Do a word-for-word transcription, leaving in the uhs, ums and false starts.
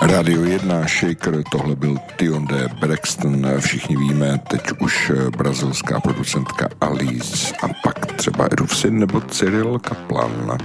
Radio jedna, Shaker, tohle byl Tionde Braxton, všichni víme, teď už brazilská producentka Alice a pak třeba Erufsin nebo Cyril Kaplan.